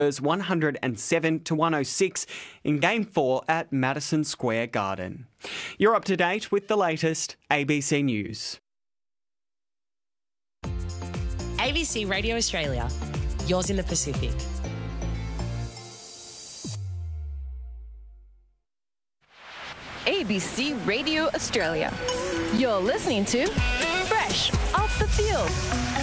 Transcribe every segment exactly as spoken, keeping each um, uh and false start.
one hundred seven to one oh six in Game four at Madison Square Garden. You're up to date with the latest A B C News. A B C Radio Australia, yours in the Pacific. A B C Radio Australia. You're listening to Fresh Off the Field.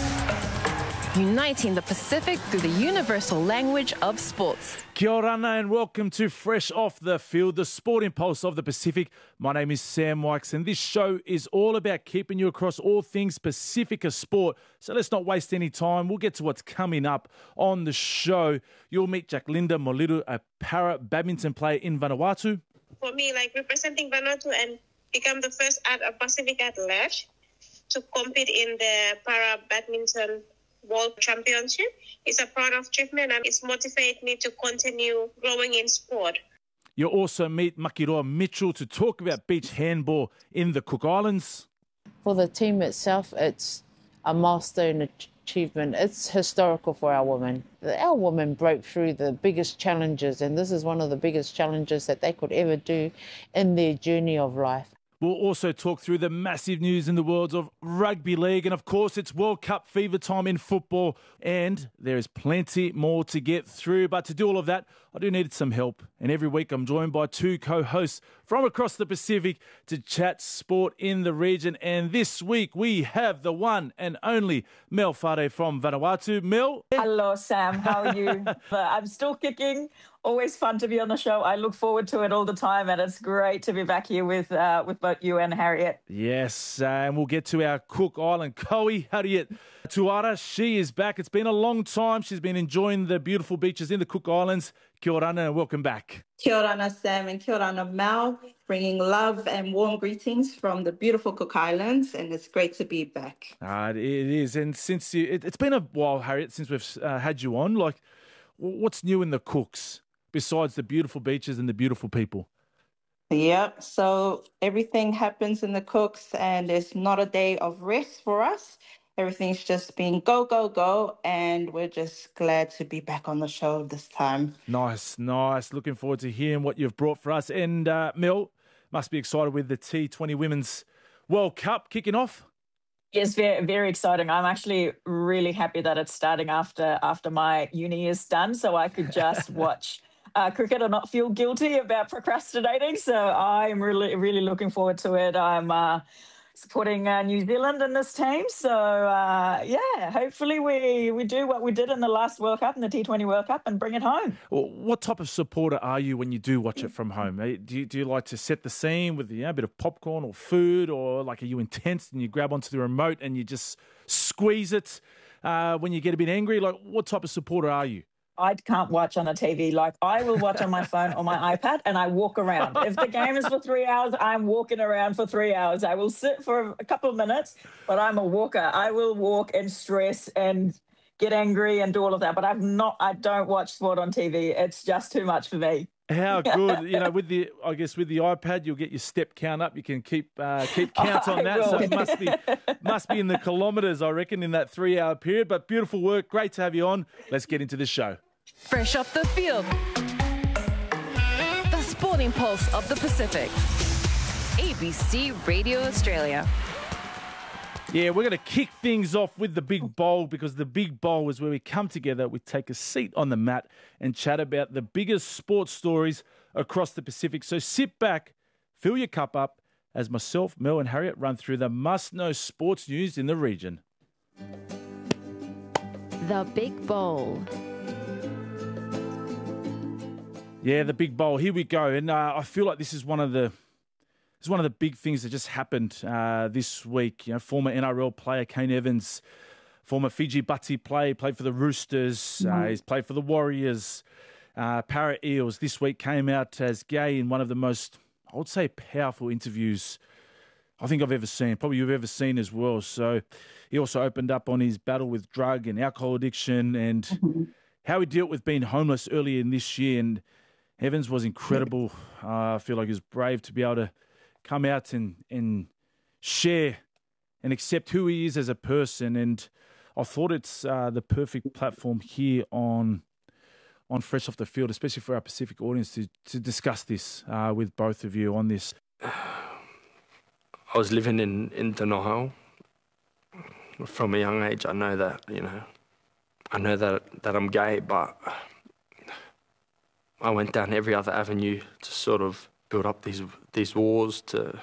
Uniting the Pacific through the universal language of sports. Kia ora and welcome to Fresh Off the Field, the sporting pulse of the Pacific. My name is Sam Wykes and this show is all about keeping you across all things Pacifica sport. So let's not waste any time. We'll get to what's coming up on the show. You'll meet Jacklinda Moliru, a para badminton player in Vanuatu. For me, like representing Vanuatu and become the first at a Pacific athlete to compete in the para badminton World Championship is a proud achievement and it's motivated me to continue growing in sport. You'll also meet Makiroa Mitchell to talk about beach handball in the Cook Islands. For the team itself, it's a milestone achievement. It's historical for our women. Our women broke through the biggest challenges, and this is one of the biggest challenges that they could ever do in their journey of life. We'll also talk through the massive news in the world of rugby league. And, of course, it's World Cup fever time in football. And there is plenty more to get through. But to do all of that, I do need some help. And every week I'm joined by two co-hosts from across the Pacific to chat sport in the region. And this week we have the one and only Mel Whare from Vanuatu. Mel? Hello, Sam. How are you? I'm still kicking. Always fun to be on the show. I look forward to it all the time, and it's great to be back here with uh, with both you and Harriet. Yes, uh, and we'll get to our Cook Island Koe, Harriet Tuara. She is back. It's been a long time. She's been enjoying the beautiful beaches in the Cook Islands. Kia ora and welcome back. Kia ora, Sam, and kia ora, Mel, bringing love and warm greetings from the beautiful Cook Islands, and it's great to be back. Uh, it is, and since you, it, it's been a while, Harriet, since we've uh, had you on. Like, what's new in the Cooks? Besides the beautiful beaches and the beautiful people? Yep. So everything happens in the Cooks and it's not a day of rest for us. Everything's just been go, go, go. And we're just glad to be back on the show this time. Nice, nice. Looking forward to hearing what you've brought for us. And uh, Mel, must be excited with the T twenty Women's World Cup kicking off. Yes, very, very exciting. I'm actually really happy that it's starting after after my uni is done, so I could just watch Uh, cricket and not feel guilty about procrastinating. So I'm really, really looking forward to it. I'm uh, supporting uh, New Zealand in this team. So, uh, yeah, hopefully we, we do what we did in the last World Cup, in the T twenty World Cup, and bring it home. Well, what type of supporter are you when you do watch it from home? Do you, do you like to set the scene with you know, a bit of popcorn or food, or like are you intense and you grab onto the remote and you just squeeze it uh, when you get a bit angry? Like, what type of supporter are you? I can't watch on a T V. Like, I will watch on my phone or my iPad and I walk around. If the game is for three hours, I'm walking around for three hours. I will sit for a couple of minutes, but I'm a walker. I will walk and stress and get angry and do all of that. But I've not, I don't watch sport on T V. It's just too much for me. How good, you know, with the, I guess with the iPad, you'll get your step count up. You can keep uh, keep count on that. will. So it must be must be in the kilometres, I reckon, in that three-hour period. But beautiful work. Great to have you on. Let's get into this show. Fresh Off the Field. The sporting pulse of the Pacific. A B C Radio Australia. Yeah, we're going to kick things off with the big bowl because the big bowl is where we come together, we take a seat on the mat and chat about the biggest sports stories across the Pacific. So sit back, fill your cup up as myself, Mel and Harriet run through the must-know sports news in the region. The Big Bowl. Yeah, the big bowl. Here we go. And uh, I feel like this is one of the it's one of the big things that just happened uh, this week. You know, former N R L player Kane Evans, former Fiji Butty player, played for the Roosters. Mm-hmm. Uh, he's played for the Warriors, uh, Para Eels. This week came out as gay in one of the most, I would say, powerful interviews I think I've ever seen, probably you've ever seen as well. So he also opened up on his battle with drug and alcohol addiction and mm-hmm. how he dealt with being homeless earlier in this year. And Evans was incredible. Uh, I feel like he was brave to be able to come out and, and share and accept who he is as a person. And I thought it's uh, the perfect platform here on on Fresh Off the Field, especially for our Pacific audience, to, to discuss this uh, with both of you on this. I was living in, in denial. From a young age, I know that, you know, I know that, that I'm gay, but I went down every other avenue to sort of build up these these walls to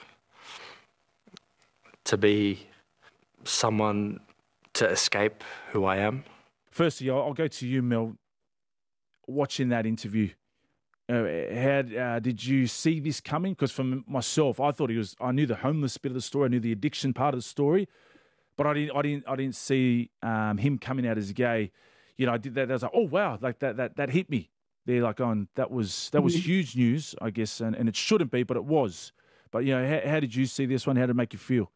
to be someone to escape who I am. Firstly, I'll, I'll go to you, Mel. Watching that interview, uh, how uh, did you see this coming? Because for myself, I thought he was. I knew the homeless bit of the story. I knew the addiction part of the story, but I didn't. I didn't. I didn't see um, him coming out as gay. You know, I did that. I was like, oh wow, like that. That that hit me. They're like, going, that was that was huge news, I guess, and, and it shouldn't be, but it was. But you know, how, how did you see this one? How did it make you feel?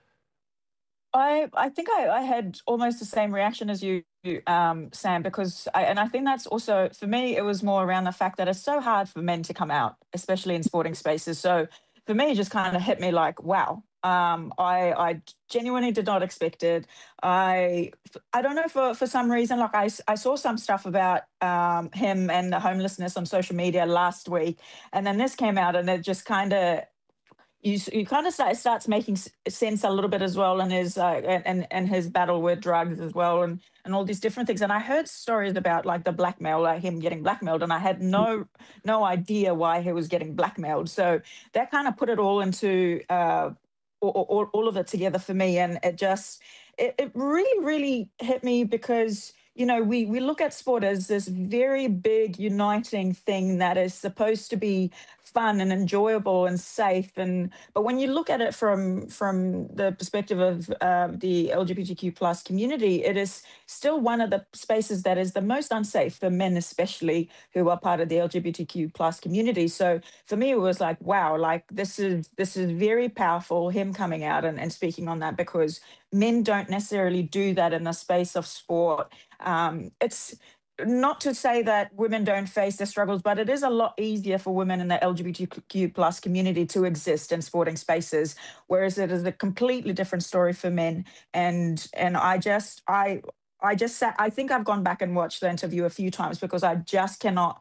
I, I think I, I had almost the same reaction as you, um, Sam, because I, and I think that's also, for me, it was more around the fact that it's so hard for men to come out, especially in sporting spaces. So for me, it just kind of hit me like, wow, um, I, I genuinely did not expect it. I I don't know, for, for some reason, like I, I saw some stuff about um, him and the homelessness on social media last week, and then this came out and it just kind of, You you kind of start it starts making sense a little bit as well, and his uh, and and his battle with drugs as well, and and all these different things. And I heard stories about like the blackmail, like him getting blackmailed, and I had no no idea why he was getting blackmailed. So that kind of put it all into uh, all, all, all of it together for me, and it just it, it really really hit me because, you know, we we look at sport as this very big uniting thing that is supposed to be fun and enjoyable and safe, and but when you look at it from from the perspective of uh, the L G B T Q plus community, it is still one of the spaces that is the most unsafe for men, especially who are part of the L G B T Q plus community. So for me, it was like, wow, like this is this is very powerful, him coming out and, and speaking on that, because men don't necessarily do that in the space of sport. Um, it's not to say that women don't face their struggles, but it is a lot easier for women in the L G B T Q plus community to exist in sporting spaces, whereas it is a completely different story for men. And and I just I I just sat, I think I've gone back and watched the interview a few times because I just cannot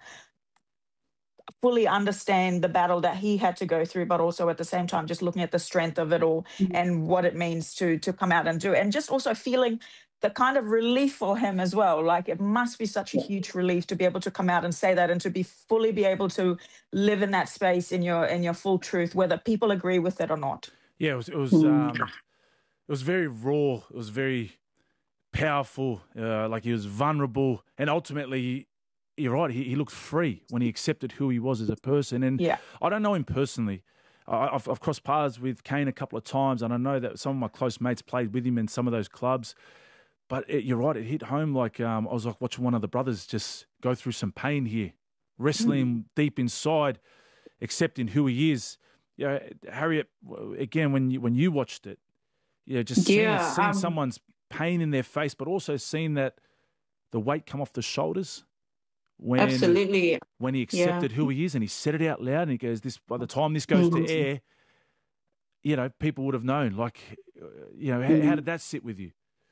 fully understand the battle that he had to go through, but also at the same time just looking at the strength of it all mm-hmm. and what it means to to come out and do it, and just also feeling the kind of relief for him as well. Like it must be such a huge relief to be able to come out and say that, and to be fully be able to live in that space in your in your full truth, whether people agree with it or not. Yeah, it was it was um, it was very raw. It was very powerful. Uh, like he was vulnerable, and ultimately, you're right. He, he looked free when he accepted who he was as a person. And yeah. I don't know him personally. I, I've, I've crossed paths with Kane a couple of times, and I know that some of my close mates played with him in some of those clubs. But it, you're right, it hit home like um, I was like watching one of the brothers just go through some pain here, wrestling mm. deep inside, accepting who he is. You know, Harriet, again, when you, when you watched it, you know, just seeing, yeah, seeing um, someone's pain in their face, but also seeing that the weight come off the shoulders. When, absolutely. When he accepted yeah. who he is and he said it out loud and he goes, "This by the time this goes mm. to air, you know, people would have known." Like, you know, mm. how, how did that sit with you?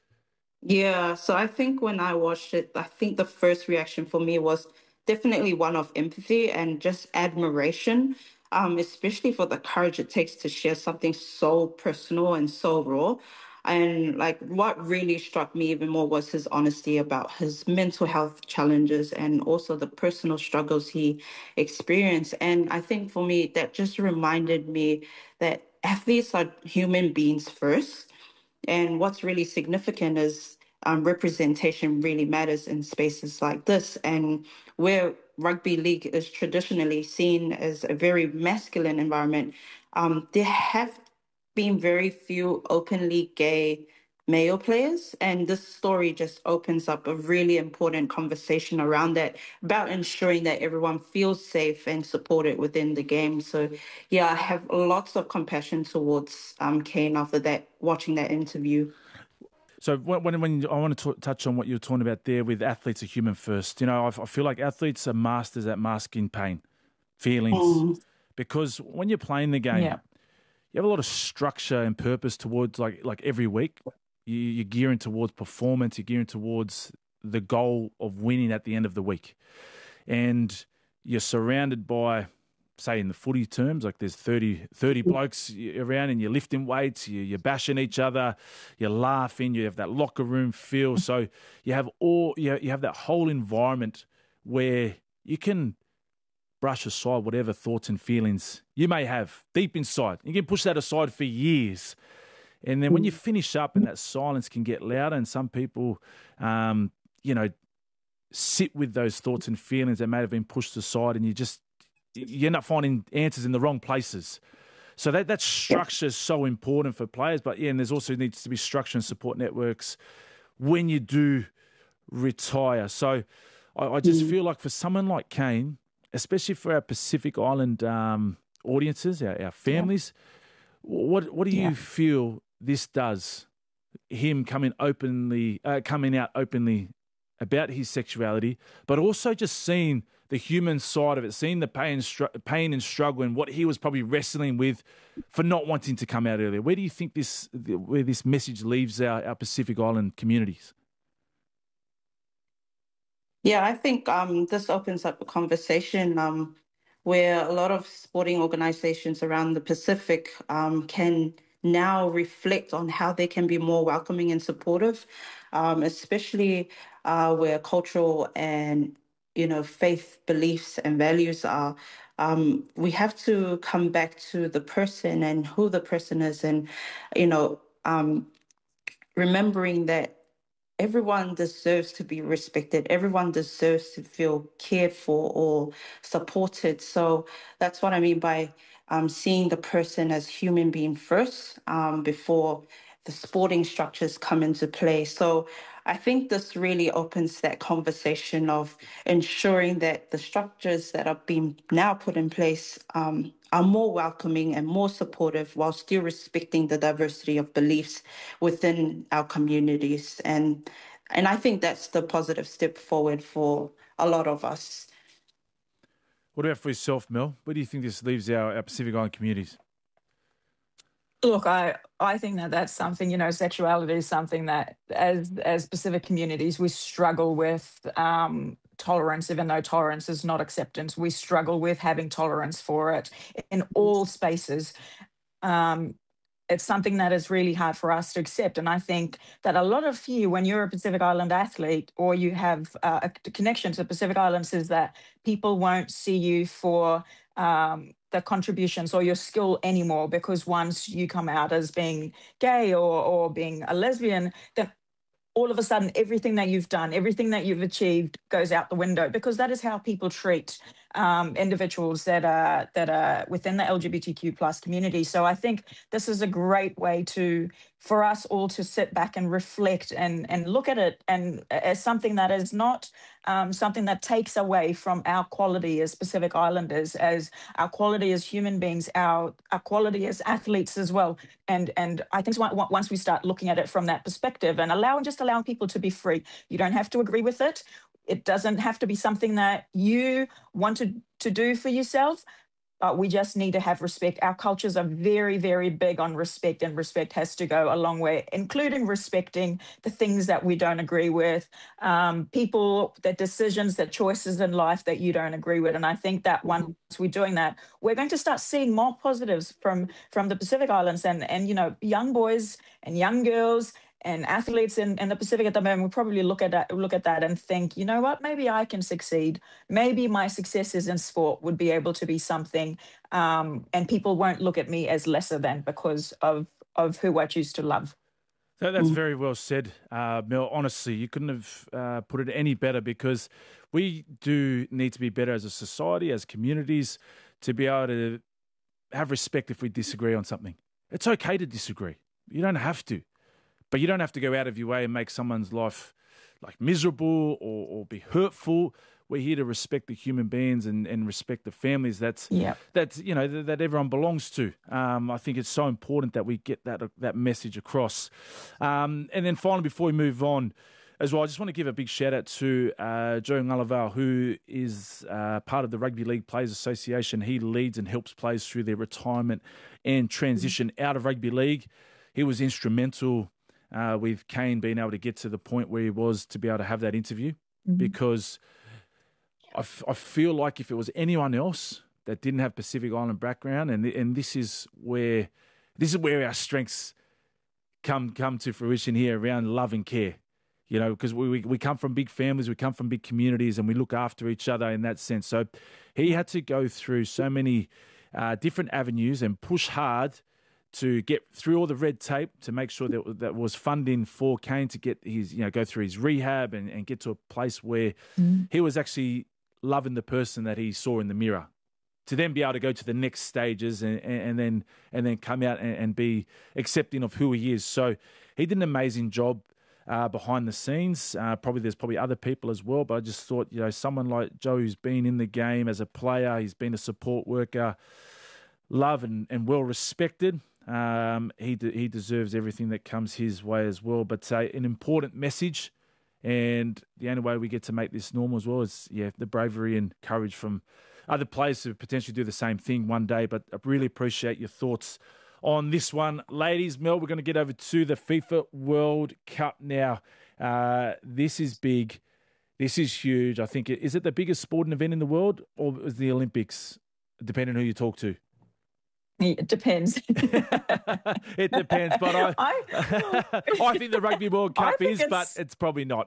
Yeah, so I think when I watched it, I think the first reaction for me was definitely one of empathy and just admiration, um, especially for the courage it takes to share something so personal and so raw. And like what really struck me even more was his honesty about his mental health challenges and also the personal struggles he experienced. And I think for me, that just reminded me that athletes are human beings first. And what's really significant is um, representation really matters in spaces like this. And where rugby league is traditionally seen as a very masculine environment, um, there have been very few openly gay male players. And this story just opens up a really important conversation around that, about ensuring that everyone feels safe and supported within the game. So, yeah, I have lots of compassion towards um, Kane after that, watching that interview. So when when I want to t- touch on what you were talking about there with athletes are human first. You know, I, I feel like athletes are masters at masking pain, feelings, mm. because when you're playing the game, yeah. you have a lot of structure and purpose towards like like every week. You, you're gearing towards performance. You're gearing towards the goal of winning at the end of the week. and you're surrounded by, say in the footy terms, like there's thirty, thirty blokes around and you're lifting weights, you, you're bashing each other, you're laughing, you have that locker room feel. So you have all, you you have that whole environment where you can brush aside whatever thoughts and feelings you may have deep inside. You can push that aside for years. And then when you finish up and that silence can get louder, and some people, um, you know, sit with those thoughts and feelings that may have been pushed aside, and you just, you end up finding answers in the wrong places. So that, that structure is so important for players. But yeah, and there's also needs to be structure and support networks when you do retire. So I, I just mm. feel like for someone like Kane, especially for our Pacific Island um, audiences, our, our families, yeah. what what do you yeah. feel this does? Him coming openly, uh, coming out openly about his sexuality, but also just seeing the human side of it, seeing the pain, str- pain and struggle, and what he was probably wrestling with for not wanting to come out earlier. Where do you think this, where this message leaves our, our Pacific Island communities? Yeah, I think um, this opens up a conversation um, where a lot of sporting organizations around the Pacific um, can now reflect on how they can be more welcoming and supportive, um, especially uh, where cultural and you know, faith beliefs and values are. Um, we have to come back to the person and who the person is, and you know, um, remembering that everyone deserves to be respected. Everyone deserves to feel cared for or supported. So that's what I mean by um, seeing the person as human being first um, before the sporting structures come into play. So I think this really opens that conversation of ensuring that the structures that are being now put in place um, are more welcoming and more supportive while still respecting the diversity of beliefs within our communities. And and I think that's the positive step forward for a lot of us. What about for yourself, Mel? Where do you think this leaves our, our Pacific Island communities? Look, I, I think that that's something, you know, sexuality is something that as as Pacific communities, we struggle with um, tolerance, even though tolerance is not acceptance. We struggle with having tolerance for it in all spaces. Um, it's something that is really hard for us to accept. And I think that a lot of you, when you're a Pacific Island athlete or you have uh, a connection to the Pacific Islands, is that people won't see you for um, the contributions or your skill anymore, because once you come out as being gay or, or being a lesbian, then all of a sudden everything that you've done, everything that you've achieved goes out the window, because that is how people treat um, individuals that are that are within the L G B T Q plus community. So I think this is a great way to for us all to sit back and reflect and and look at it and as something that is not um, something that takes away from our quality as Pacific Islanders, as our quality as human beings, our our quality as athletes as well. And and I think once we start looking at it from that perspective and allowing just allowing people to be free, you don't have to agree with it. It doesn't have to be something that you want to, to do for yourself, but we just need to have respect. Our cultures are very, very big on respect, and respect has to go a long way, including respecting the things that we don't agree with, um, people, the decisions, the choices in life that you don't agree with. And I think that once we're doing that, we're going to start seeing more positives from, from the Pacific Islands, and, and, you know, young boys and young girls and athletes in, in the Pacific at the moment will probably look at that, look at that and think, you know what, maybe I can succeed. Maybe my successes in sport would be able to be something, um, and people won't look at me as lesser than because of, of who I choose to love. So that's very well said, uh, Mel. Honestly, you couldn't have uh, put it any better, because we do need to be better as a society, as communities, to be able to have respect if we disagree on something. It's okay to disagree. You don't have to. But you don't have to go out of your way and make someone's life like miserable or, or be hurtful. We're here to respect the human beings and, and respect the families that's yeah. that's you know that, that everyone belongs to. Um, I think it's so important that we get that that message across. Um, and then finally, before we move on, as well, I just want to give a big shout out to uh, Joe Ngalaval, who is uh, part of the Rugby League Players Association. He leads and helps players through their retirement and transition out of rugby league. He was instrumental. Uh, with Kane being able to get to the point where he was to be able to have that interview, mm-hmm. because I, f- I feel like if it was anyone else that didn't have Pacific Island background, and and this is where this is where our strengths come come to fruition here around love and care. You know, because we, we we come from big families, we come from big communities, and we look after each other in that sense. So he had to go through so many uh, different avenues and push hard to get through all the red tape to make sure that that was funding for Kane to get his, you know, go through his rehab and, and get to a place where mm. he was actually loving the person that he saw in the mirror. To then be able to go to the next stages and, and, and then and then come out and, and be accepting of who he is. So he did an amazing job uh, behind the scenes. Uh, probably there's probably other people as well, but I just thought, you know, someone like Joe who's been in the game as a player, he's been a support worker, loved and, and well respected. Um, he de- he deserves everything that comes his way as well. But uh, an important message, and the only way we get to make this normal as well is yeah the bravery and courage from other players to potentially do the same thing one day. But I really appreciate your thoughts on this one, ladies. Mel, we're going to get over to the FIFA World Cup now. Uh, this is big. This is huge. I think it, is it the biggest sporting event in the world, or is the Olympics? Depending on who you talk to. It depends. It depends, but I, I, I think the Rugby World Cup is, it's, but it's probably not.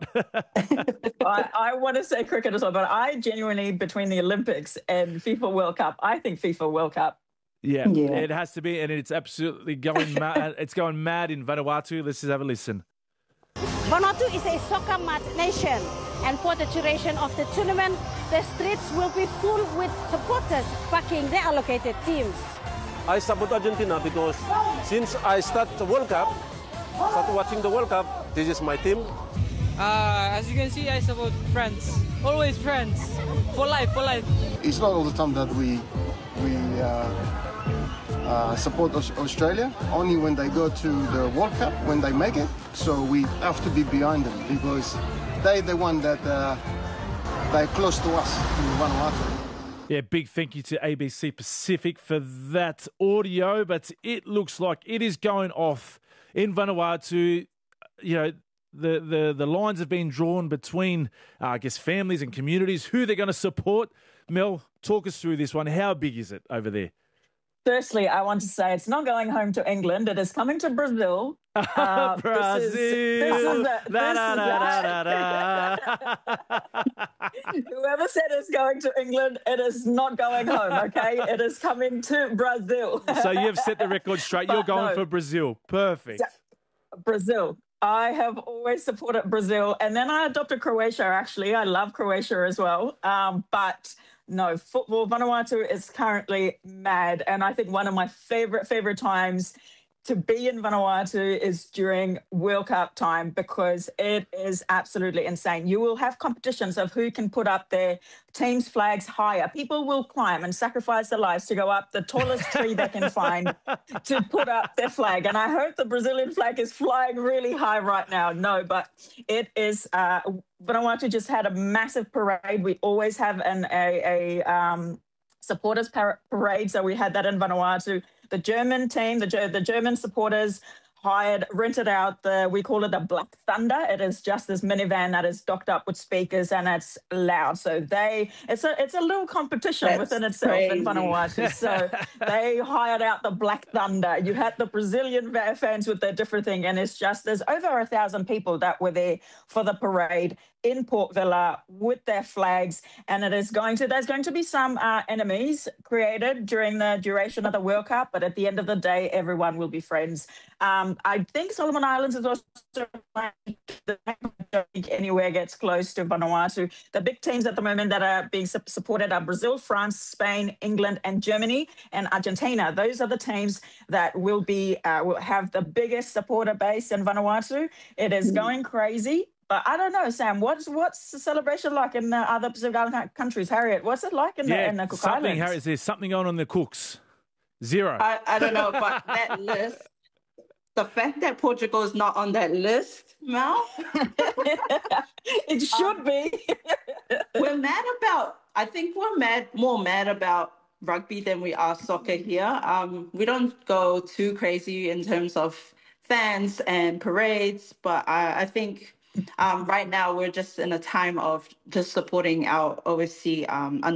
I, I want to say cricket as well, but I genuinely, between the Olympics and FIFA World Cup, I think FIFA World Cup. Yeah, yeah. It has to be, and it's absolutely going mad. It's going mad in Vanuatu. Let's just have a listen. Vanuatu is a soccer nation, and for the duration of the tournament, the streets will be full with supporters backing their allocated teams. I support Argentina because since I start the World Cup, start watching the World Cup, this is my team. Uh, as you can see, I support France. Always France. For life, for life. It's not all the time that we we uh, uh, support Australia. Only when they go to the World Cup, when they make it. So we have to be behind them because they're the one that uh, they're close to us in Vanuatu. Yeah, big thank you to A B C Pacific for that audio, but it looks like it is going off in Vanuatu. You know, the, the, the lines have been drawn between, uh, I guess, families and communities, who they're going to support. Mel, talk us through this one. How big is it over there? Firstly, I want to say it's not going home to England. It is coming to Brazil. Uh, Brazil. This is, this is a, da, this da, is da, da, da, da. Whoever said it's going to England, it is not going home, okay? It is coming to Brazil. So you've set the record straight. You're going no. for Brazil. Perfect. Brazil. I have always supported Brazil. And then I adopted Croatia, actually. I love Croatia as well. Um, but... No, football, Vanuatu is currently mad. And I think one of my favourite, favourite times to be in Vanuatu is during World Cup time because it is absolutely insane. You will have competitions of who can put up their team's flags higher. People will climb and sacrifice their lives to go up the tallest tree they can find to put up their flag. And I hope the Brazilian flag is flying really high right now. No, but it is... Uh, Vanuatu just had a massive parade. We always have an a, a um, supporters par- parade, so we had that in Vanuatu. The German team, the the German supporters hired, rented out the, we call it the Black Thunder. It is just this minivan that is docked up with speakers and it's loud. So they, it's a it's a little competition That's within itself crazy. in Vanuatu. So they hired out the Black Thunder. You had the Brazilian fans with their different thing, and it's just, there's over a thousand people that were there for the parade in Port Vila with their flags, and it is going to, there's going to be some uh, enemies created during the duration of the World Cup, but at the end of the day, everyone will be friends. Um, I think Solomon Islands is also the anywhere gets close to Vanuatu. The big teams at the moment that are being su- supported are Brazil, France, Spain, England, and Germany, and Argentina. Those are the teams that will be uh, will have the biggest supporter base in Vanuatu. It is going crazy. But I don't know, Sam, what's what's the celebration like in the other Pacific Island countries? Harriet, what's it like in, yeah, the, in the Cook something, Islands? Harriet, there's something going on in the Cooks. Zero. I, I don't know, but that list, the fact that Portugal is not on that list, Mel. It should um, be. We're mad about, I think we're mad, more mad about rugby than we are soccer here. Um, we don't go too crazy in terms of fans and parades, but I, I think um, right now we're just in a time of just supporting our O S C um,